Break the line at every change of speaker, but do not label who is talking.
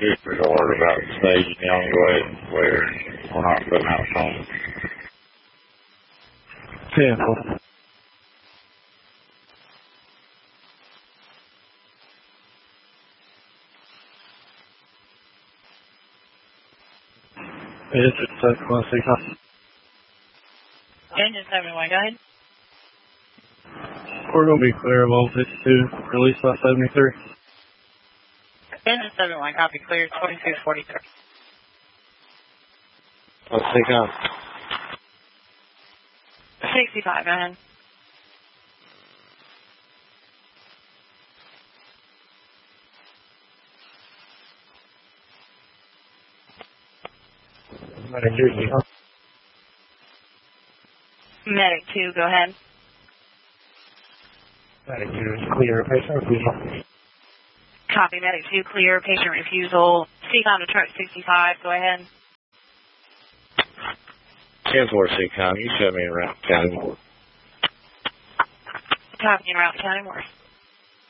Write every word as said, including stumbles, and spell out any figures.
Cooper's order about staging young Glade where we're not putting out phones.
Cancel. It's just uh, one six nine.
Engine seventy-one, go ahead.
We're going to be clear of voltage to release by seventy-three.
Engine seventy-one, copy, clear, twenty-two forty-three.
Let's take off.
sixty-five, go ahead.
Medic two, huh?
Medic two, go ahead.
Medic two is clear, patient refusal.
Copy, Medic two, clear, patient refusal. C COM to truck sixty-five, go ahead.
ten four C COM, you shut me in Route County.
Copy in Route County Morse.